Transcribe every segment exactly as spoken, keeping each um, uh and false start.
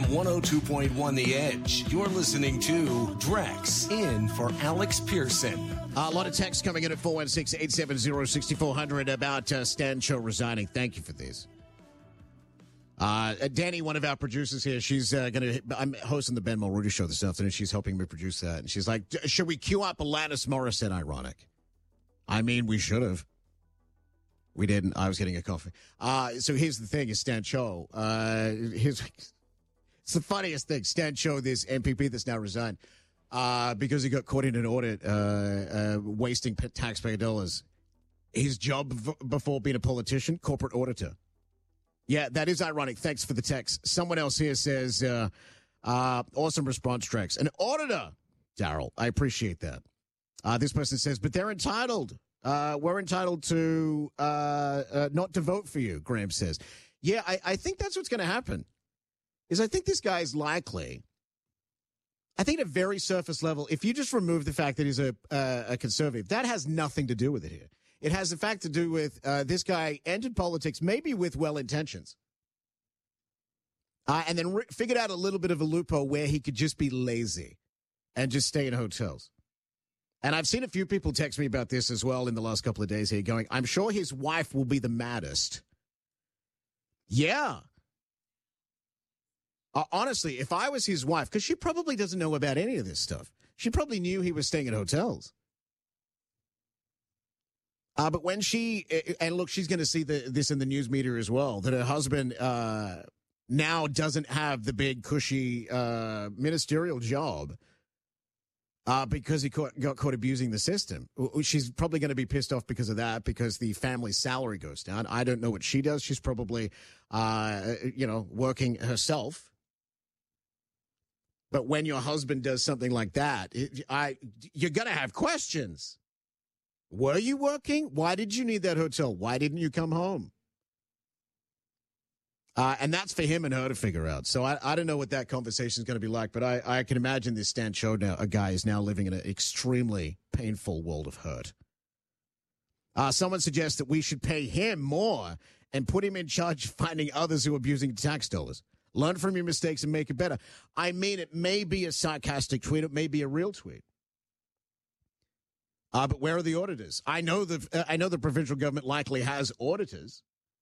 From one oh two point one The Edge, you're listening to Drex in for Alex Pearson. Uh, a lot of texts coming in at four one six, eight seven zero, six four zero zero about uh, Stan Cho resigning. Thank you for this. Uh, Danny, one of our producers here, she's uh, going to, I'm hosting the Ben Mulrooney show this afternoon. She's helping me produce that. And she's like, should we cue up Alanis Morissette ironic? I mean, we should have. We didn't. I was getting a coffee. Uh, so here's the thing is Stan Cho. Uh, here's, it's the funniest thing. Stan Cho, this M P P that's now resigned, uh, because he got caught in an audit, uh, uh, wasting taxpayer dollars. His job v- before being a politician, corporate auditor. Yeah, that is ironic. Thanks for the text. Someone else here says, uh, uh, awesome response, Drex. An auditor, Daryl. I appreciate that. Uh, this person says, but they're entitled. Uh, we're entitled to uh, uh, not to vote for you, Graham says. Yeah, I, I think that's what's going to happen. Is I think this guy is likely, I think at a very surface level, if you just remove the fact that he's a, uh, a conservative, that has nothing to do with it here. It has the fact to do with uh, this guy entered politics maybe with well intentions. Uh, and then re- figured out a little bit of a loophole where he could just be lazy and just stay in hotels. And I've seen a few people text me about this as well in the last couple of days here going, I'm sure his wife will be the maddest. Yeah. Uh, honestly, if I was his wife, because she probably doesn't know about any of this stuff. She probably knew he was staying at hotels. Uh, but when she, and look, she's going to see the, this in the news media as well, that her husband uh, now doesn't have the big, cushy uh, ministerial job. Uh, because he caught, got caught abusing the system. She's probably going to be pissed off because of that, because the family's salary goes down. I don't know what she does. She's probably, uh, you know, working herself. But when your husband does something like that, it, I, you're going to have questions. Were you working? Why did you need that hotel? Why didn't you come home? Uh, and that's for him and her to figure out. So I, I don't know what that conversation is going to be like, but I, I can imagine this Stan Cho now, a guy is now living in an extremely painful world of hurt. Uh, someone suggests that we should pay him more and put him in charge of finding others who are abusing tax dollars. Learn from your mistakes and make it better. I mean, it may be a sarcastic tweet. It may be a real tweet. Uh, but where are the auditors? I know the uh, I know the provincial government likely has auditors.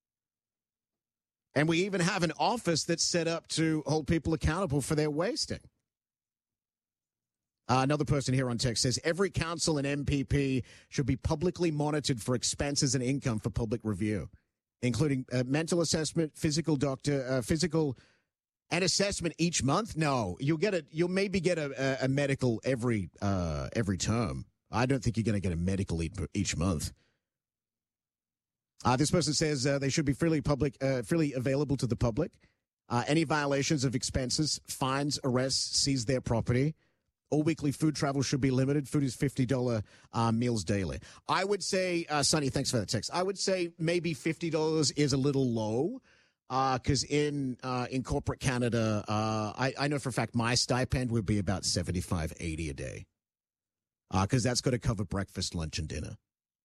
And we even have an office that's set up to hold people accountable for their wasting. Uh, another person here on text says, every council and M P P should be publicly monitored for expenses and income for public review, including uh, mental assessment, physical doctor, uh, physical and assessment each month. No, you'll get a, you'll maybe get a, a, a medical every uh, every term. I don't think you're going to get a medical each, each month. Uh, this person says uh, they should be freely public, uh, freely available to the public. Uh, any violations of expenses, fines, arrests, seize their property. All weekly food travel should be limited. Food is fifty dollars uh, meals daily. I would say, uh, Sonny, thanks for that text. I would say maybe fifty dollars is a little low because uh, in uh, in corporate Canada, uh, I, I know for a fact my stipend would be about seventy-five, eighty a day because uh, that's going to cover breakfast, lunch, and dinner.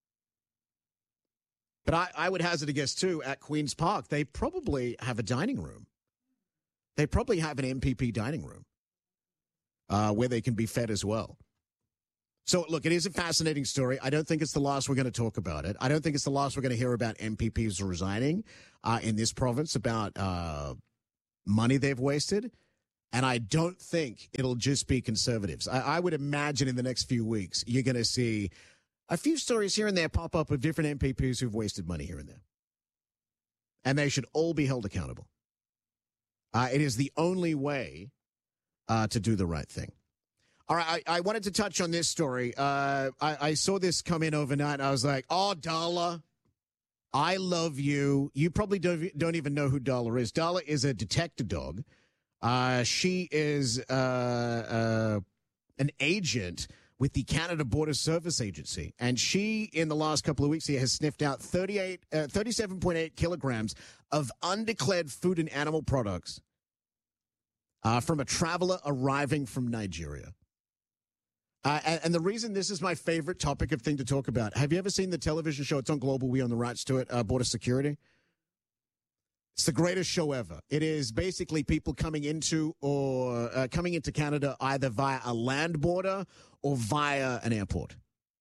But I, I would hazard a guess, too, at Queen's Park, they probably have a dining room. They probably have an M P P dining room uh, where they can be fed as well. So, look, it is a fascinating story. I don't think it's the last we're going to talk about it. I don't think it's the last we're going to hear about M P Ps resigning uh, in this province, about uh, money they've wasted. And I don't think it'll just be conservatives. I, I would imagine in the next few weeks you're going to see a few stories here and there pop up of different M P Ps who've wasted money here and there. And they should all be held accountable. Uh, it is the only way uh, to do the right thing. All right, I, I wanted to touch on this story. Uh, I, I saw this come in overnight, and I was like, oh, Darla, I love you. You probably don't, don't even know who Darla is. Darla is a detector dog. Uh, she is uh, uh, an agent with the Canada Border Service Agency. And she, in the last couple of weeks here, has sniffed out thirty-eight, uh, thirty-seven point eight kilograms of undeclared food and animal products uh, from a traveler arriving from Nigeria. Uh, and, and the reason this is my favorite topic of thing to talk about, have you ever seen the television show, it's on Global, we own the rights to it, uh, Border Security? It's the greatest show ever. It is basically people coming into or uh, coming into Canada either via a land border or via an airport.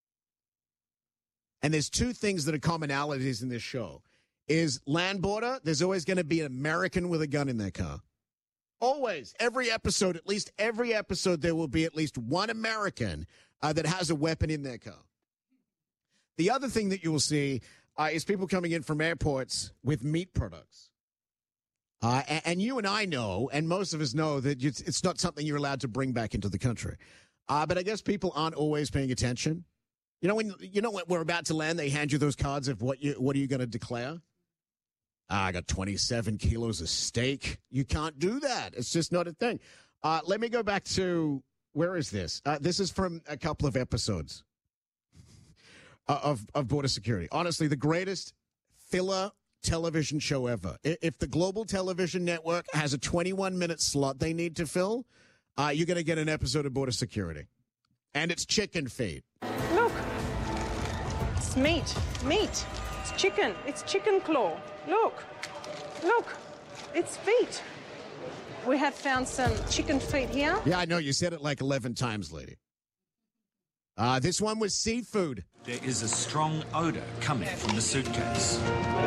And there's two things that are commonalities in this show. Is land border, there's always going to be an American with a gun in their car. Always. Every episode, at least every episode, there will be at least one American uh, that has a weapon in their car. The other thing that you will see uh, is people coming in from airports with meat products. Uh, and, and you and I know, and most of us know, that it's, it's not something you're allowed to bring back into the country. Uh, but I guess people aren't always paying attention. You know, when you know when we're about to land, they hand you those cards of what you what are you going to declare? Uh, I got twenty-seven kilos of steak. You can't do that. It's just not a thing. Uh, let me go back to, where is this? Uh, this is from a couple of episodes uh, of, of Border Security. Honestly, the greatest filler television show ever. If the Global Television Network has a twenty-one minute slot they need to fill, uh, you're going to get an episode of Border Security. And it's chicken feed. Look, it's meat, meat. It's chicken, it's chicken claw. Look, look, it's feet. We have found some chicken feet here. Yeah, I know. You said it like eleven times, lady. Uh, this one was seafood. There is a strong odor coming from the suitcase.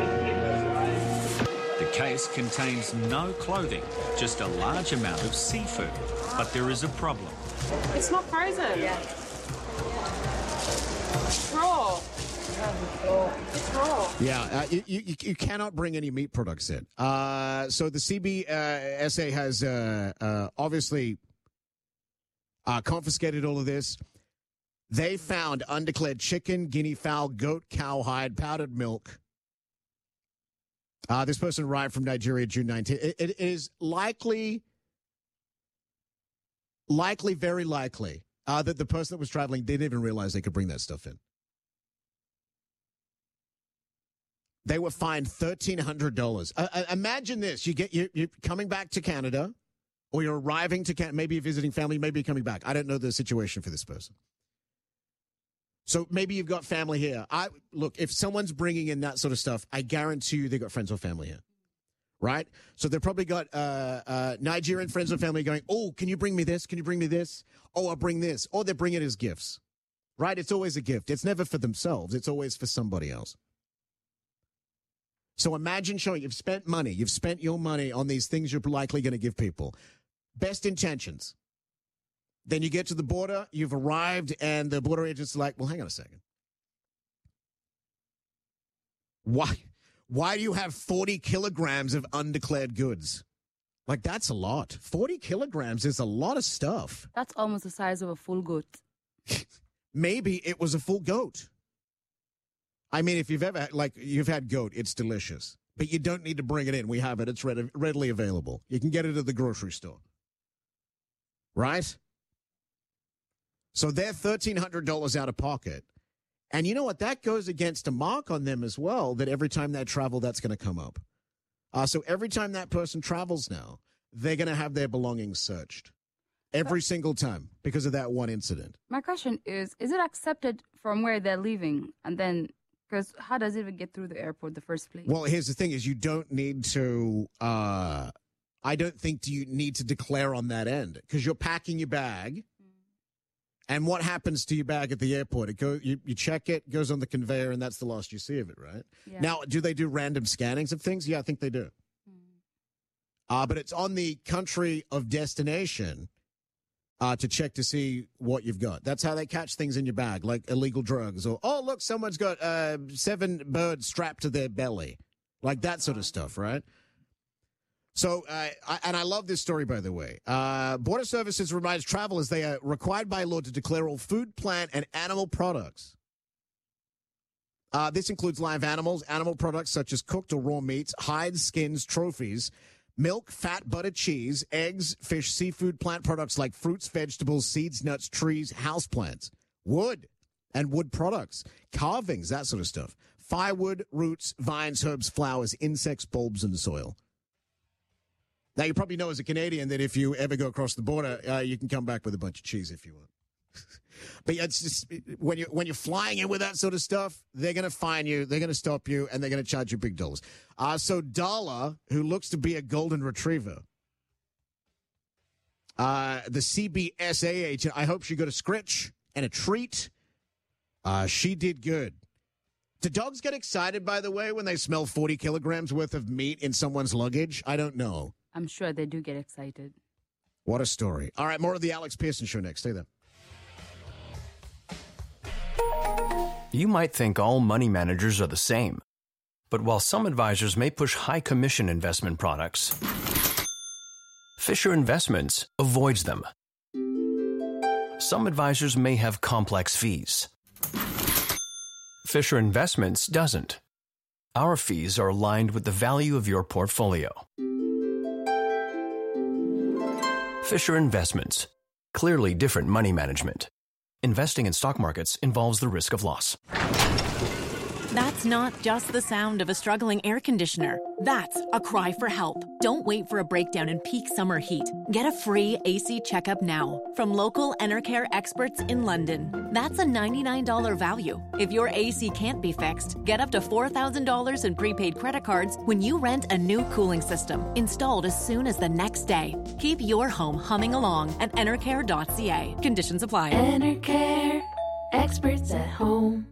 The case contains no clothing, just a large amount of seafood. But there is a problem. It's not frozen. Yeah. It's raw. It's raw. Yeah, uh, you, you you cannot bring any meat products in. Uh, so the C B S A has uh, uh, obviously uh, confiscated all of this. They found undeclared chicken, guinea fowl, goat, cowhide, powdered milk. Uh, this person arrived from Nigeria June nineteenth. It, it is likely, likely, very likely uh, that the person that was traveling didn't even realize they could bring that stuff in. They were fined thirteen hundred dollars. Uh, uh, imagine this. You get, you, you're coming back to Canada, or you're arriving to Canada, maybe you're visiting family, maybe you're coming back. I don't know the situation for this person. So maybe you've got family here. I look, if someone's bringing in that sort of stuff, I guarantee you they've got friends or family here, right? So they've probably got uh, uh, Nigerian friends or family going, oh, can you bring me this? Can you bring me this? Oh, I'll bring this. Or they bring it as gifts, right? It's always a gift. It's never for themselves. It's always for somebody else. So imagine showing you've spent money. You've spent your money on these things you're likely going to give people. Best intentions. Then you get to the border, you've arrived, and the border agent's like, well, hang on a second. Why, why do you have forty kilograms of undeclared goods? Like, that's a lot. forty kilograms is a lot of stuff. That's almost the size of a full goat. Maybe it was a full goat. I mean, if you've ever, like, you've had goat, it's delicious. But you don't need to bring it in. We have it. It's read- readily available. You can get it at the grocery store. Right? So they're thirteen hundred dollars out of pocket. And you know what? That goes against a mark on them as well, that every time they travel, that's going to come up. Uh, so every time that person travels now, they're going to have their belongings searched. Every but, single time because of that one incident. My question is, is it accepted from where they're leaving? And then, because how does it even get through the airport in the first place? Well, here's the thing is you don't need to, uh, I don't think you need to declare on that end because you're packing your bag. And what happens to your bag at the airport? It go, you, you check it, goes on the conveyor, and that's the last you see of it, right? Yeah. Now, do they do random scannings of things? Yeah, I think they do. Mm. Uh, but it's on the country of destination uh, to check to see what you've got. That's how they catch things in your bag, like illegal drugs. Or, oh, look, someone's got uh, seven birds strapped to their belly. Like that sort of stuff, right? So, uh, I, and I love this story, by the way. Uh, Border Services reminds travelers they are required by law to declare all food, plant, and animal products. Uh, this includes live animals, animal products such as cooked or raw meats, hides, skins, trophies, milk, fat, butter, cheese, eggs, fish, seafood, plant products like fruits, vegetables, seeds, nuts, trees, houseplants, wood, and wood products, carvings, that sort of stuff, firewood, roots, vines, herbs, flowers, insects, bulbs, and soil. Now, you probably know as a Canadian that if you ever go across the border, uh, you can come back with a bunch of cheese if you want. But it's just when you when you're flying in with that sort of stuff, they're going to fine you, they're going to stop you, and they're going to charge you big dollars. Uh, so Darla, who looks to be a golden retriever, uh, the C B S A agent, I hope she got a scritch and a treat. Uh, she did good. Do dogs get excited, by the way, when they smell forty kilograms worth of meat in someone's luggage? I don't know. I'm sure they do get excited. What a story. All right, more of the Alex Pearson Show next. Stay there. You might think all money managers are the same. But while some advisors may push high commission investment products, Fisher Investments avoids them. Some advisors may have complex fees. Fisher Investments doesn't. Our fees are aligned with the value of your portfolio. Fisher Investments. Clearly different money management. Investing in stock markets involves the risk of loss. That's not just the sound of a struggling air conditioner. That's a cry for help. Don't wait for a breakdown in peak summer heat. Get a free A C checkup now from local Enercare experts in London. That's a ninety-nine dollars value. If your A C can't be fixed, get up to four thousand dollars in prepaid credit cards when you rent a new cooling system, installed as soon as the next day. Keep your home humming along at enercare dot c a. Conditions apply. Enercare, experts at home.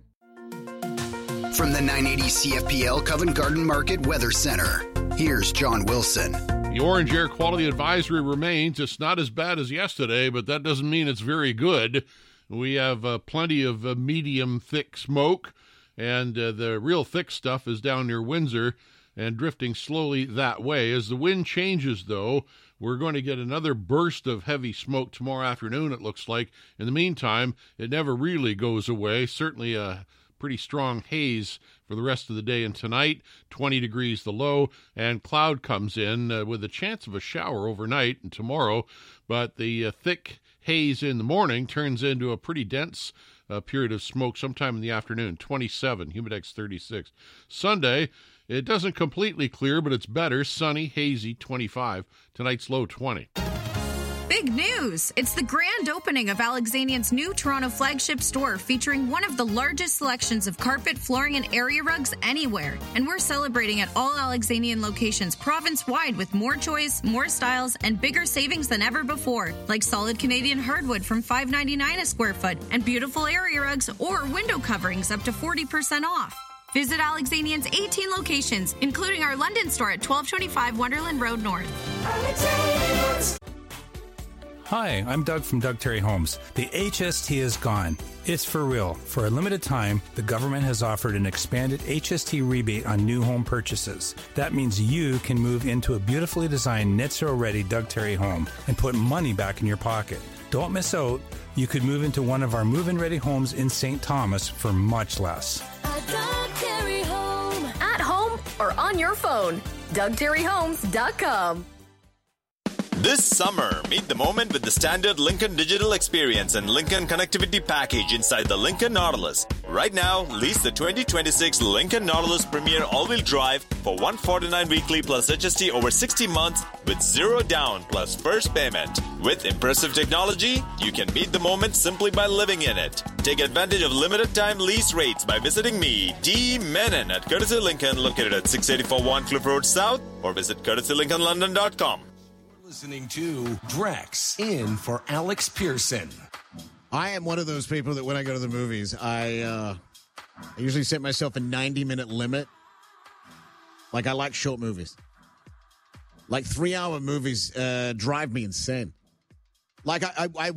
From the nine eighty C F P L Covent Garden Market Weather Center, here's John Wilson. The orange air quality advisory remains. It's not as bad as yesterday, but that doesn't mean it's very good. We have uh, plenty of uh, medium thick smoke, and uh, the real thick stuff is down near Windsor and drifting slowly that way. As the wind changes, though, we're going to get another burst of heavy smoke tomorrow afternoon, it looks like. In the meantime, it never really goes away. Certainly a pretty strong haze for the rest of the day and tonight. twenty degrees the low, and cloud comes in uh, with a chance of a shower overnight and tomorrow. But the uh, thick haze in the morning turns into a pretty dense uh, period of smoke sometime in the afternoon. twenty-seven, Humidex thirty-six. Sunday, it doesn't completely clear, but it's better. Sunny, hazy, twenty-five. Tonight's low, twenty. Big news! It's the grand opening of Alexanian's new Toronto flagship store, featuring one of the largest selections of carpet, flooring, and area rugs anywhere. And we're celebrating at all Alexanian locations province-wide with more choice, more styles, and bigger savings than ever before, like solid Canadian hardwood from five ninety-nine a square foot, and beautiful area rugs or window coverings up to forty percent off. Visit Alexanian's eighteen locations, including our London store at twelve twenty-five Wonderland Road North. Alexanians. Hi, I'm Doug from Doug Terry Homes. The H S T is gone. It's for real. For a limited time, the government has offered an expanded H S T rebate on new home purchases. That means you can move into a beautifully designed net zero ready Doug Terry home and put money back in your pocket. Don't miss out. You could move into one of our move-in ready homes in Saint Thomas for much less. A Doug Terry home. At home or on your phone. Doug Terry Homes dot com. This summer, meet the moment with the standard Lincoln Digital Experience and Lincoln Connectivity Package inside the Lincoln Nautilus. Right now, lease the twenty twenty-six Lincoln Nautilus Premier All-Wheel Drive for one hundred forty-nine dollars weekly plus H S T over sixty months with zero down plus first payment. With impressive technology, you can meet the moment simply by living in it. Take advantage of limited time lease rates by visiting me, D. Menon, at Courtesy Lincoln, located at six eighty-four One Cliff Road South, or visit courtesy lincoln london dot com. Listening to Drex in for Alex Pearson. I am one of those people that when I go to the movies, I, uh, I usually set myself a ninety minute limit. Like, I like short movies. Like, three hour movies uh, drive me insane. Like, I, I, I